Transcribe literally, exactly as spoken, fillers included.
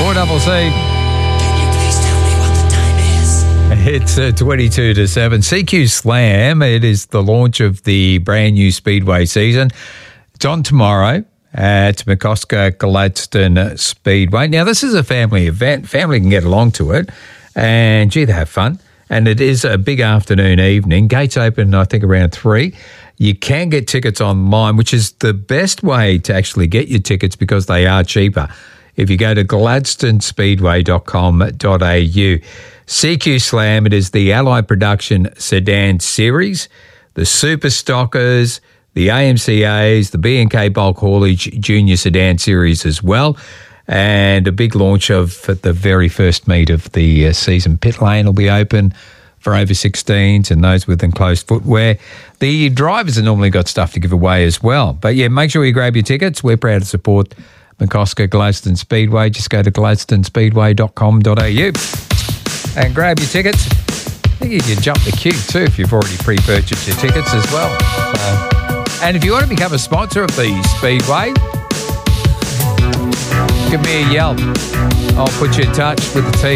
four double C. Can you please tell me what the time is? It's uh, twenty-two to seven. C Q Slam, it is the launch of the brand new Speedway season. It's on tomorrow at McCosker Gladstone Speedway. Now, this is a family event. Family can get along to it. And, gee, they have fun. And it is a big afternoon evening. Gates open, I think, around three. You can get tickets online, which is the best way to actually get your tickets because they are cheaper. If you go to gladstone speedway dot com dot a u. C Q Slam, it is the Allied Production Sedan Series, the Super Stockers, the A M C As, the B and K Bulk Haulage Junior Sedan Series as well, and a big launch of the very first meet of the season. Pit lane will be open for over sixteens and those with enclosed footwear. The drivers have normally got stuff to give away as well. But, yeah, make sure you grab your tickets. We're proud to support McCosker Gladstone Speedway. Just go to gladstone speedway dot com dot a u and grab your tickets. I think you can jump the queue too if you've already pre-purchased your tickets as well. So, and if you want to become a sponsor of the Speedway, give me a yell. I'll put you in touch with the team